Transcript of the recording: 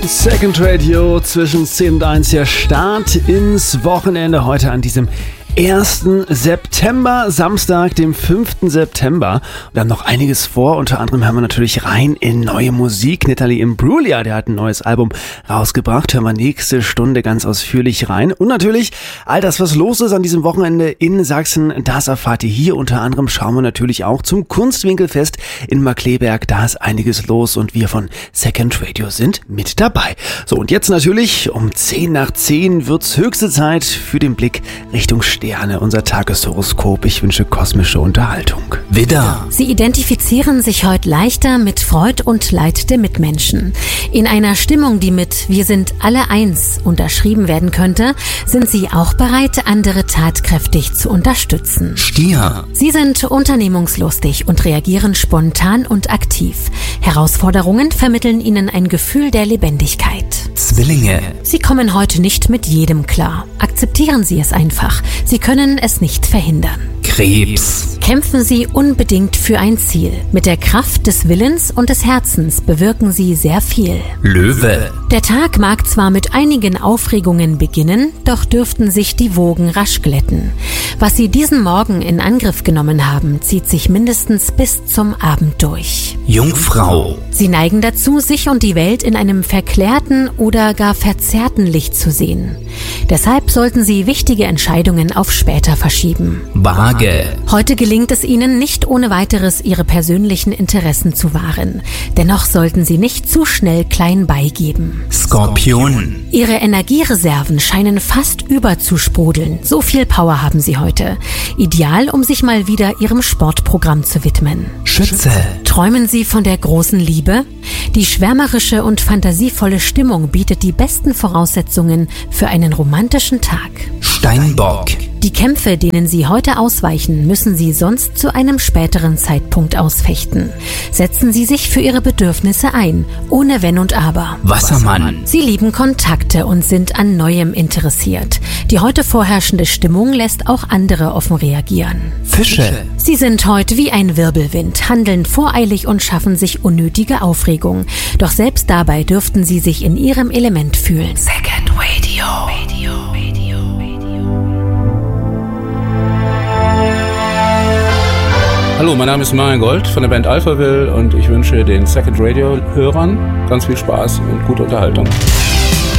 Second Radio zwischen 10 und 1, der Start ins Wochenende heute an diesem 1. September, Samstag, dem 5. September. Wir haben noch einiges vor, unter anderem hören wir natürlich rein in neue Musik. Natalie Imbruglia, der hat ein neues Album rausgebracht, hören wir nächste Stunde ganz ausführlich rein. Und natürlich all das, was los ist an diesem Wochenende in Sachsen, das erfahrt ihr hier. Unter anderem schauen wir natürlich auch zum Kunstwinkelfest in Markkleeberg, da ist einiges los und wir von Second Radio sind mit dabei. So, und jetzt natürlich um 10 nach 10 wird's höchste Zeit für den Blick Richtung Sterne, unser Tageshoroskop. Ich wünsche kosmische Unterhaltung. Widder. Sie identifizieren sich heute leichter mit Freud und Leid der Mitmenschen. In einer Stimmung, die mit "Wir sind alle eins" unterschrieben werden könnte, sind Sie auch bereit, andere tatkräftig zu unterstützen. Stier. Sie sind unternehmungslustig und reagieren spontan und aktiv. Herausforderungen vermitteln Ihnen ein Gefühl der Lebendigkeit. Zwillinge. Sie kommen heute nicht mit jedem klar. Akzeptieren Sie es einfach. Sie können es nicht verhindern. Krebs. Kämpfen Sie unbedingt für ein Ziel. Mit der Kraft des Willens und des Herzens bewirken Sie sehr viel. Löwe. Der Tag mag zwar mit einigen Aufregungen beginnen, doch dürften sich die Wogen rasch glätten. Was Sie diesen Morgen in Angriff genommen haben, zieht sich mindestens bis zum Abend durch. Jungfrau. Sie neigen dazu, sich und die Welt in einem verklärten oder gar verzerrten Licht zu sehen. Deshalb sollten Sie wichtige Entscheidungen auf später verschieben. Waage. Heute gelingt es Ihnen nicht ohne weiteres, Ihre persönlichen Interessen zu wahren. Dennoch sollten Sie nicht zu schnell klein beigeben. Skorpion. Ihre Energiereserven scheinen fast überzusprudeln. So viel Power haben Sie heute. Ideal, um sich mal wieder Ihrem Sportprogramm zu widmen. Schütze. Träumen Sie von der großen Liebe? Die schwärmerische und fantasievolle Stimmung bietet die besten Voraussetzungen für einen romantischen Tag. Steinbock. Die Kämpfe, denen Sie heute ausweichen, müssen Sie sonst zu einem späteren Zeitpunkt ausfechten. Setzen Sie sich für Ihre Bedürfnisse ein, ohne Wenn und Aber. Wassermann. Sie lieben Kontakte und sind an Neuem interessiert. Die heute vorherrschende Stimmung lässt auch andere offen reagieren. Fische. Sie sind heute wie ein Wirbelwind, handeln voreilig und schaffen sich unnötige Aufregung. Doch selbst dabei dürften Sie sich in Ihrem Element fühlen. Second Radio. Hallo, mein Name ist Marian Gold von der Band Alphaville und ich wünsche den Second Radio Hörern ganz viel Spaß und gute Unterhaltung.